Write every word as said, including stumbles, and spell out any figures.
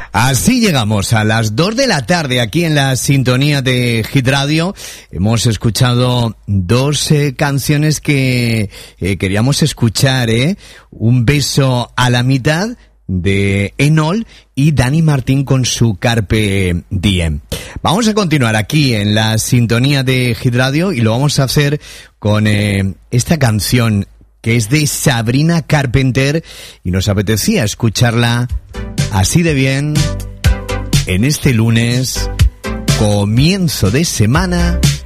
Así llegamos a las dos de la tarde aquí en la sintonía de Hit Radio. Hemos escuchado dos eh, canciones que eh, queríamos escuchar, ¿eh? Un beso a la mitad de Enol y Dani Martín con su Carpe Diem. Vamos a continuar aquí en la sintonía de Hit Radio y lo vamos a hacer con eh, esta canción que es de Sabrina Carpenter y nos apetecía escucharla así de bien en este lunes, comienzo de semana,